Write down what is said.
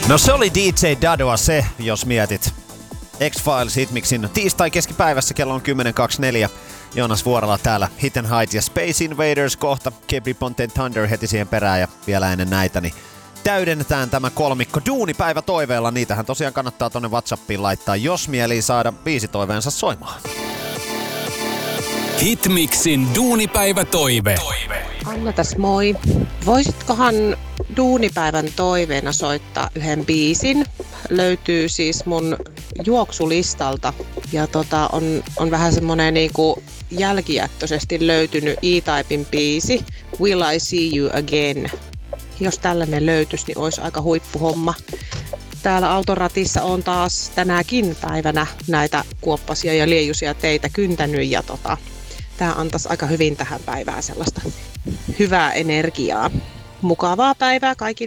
No se oli DJ Dadoa se, jos mietit. X-Files Hitmixin tiistai keskipäivässä kello on 10.24. Joonas Vuorala täällä, Hit and Height ja Space Invaders kohta. Kebri Ponte Thunder heti siihen perään ja vielä ennen näitä, niin täydennetään tämä kolmikko duunipäivä toiveella. Niitähän tosiaan kannattaa tonne WhatsAppiin laittaa, jos mieli saada biisitoiveensa soimaan. Hitmixin duunipäivä toive. Anna tässä moi. Voisitkohan duunipäivän toiveena soittaa yhden biisin? Löytyy siis mun juoksulistalta ja on vähän semmonen niinku jälkijättöisesti löytynyt E-Typen biisi Will I See You Again. Jos tällainen löytyisi, niin olisi aika huippuhomma. Täällä autoratissa on taas tänäkin päivänä näitä kuoppasia ja liejuisia teitä kyntänyt ja tää antaisi aika hyvin tähän päivään sellaista hyvää energiaa. Mukavaa päivää kaikille.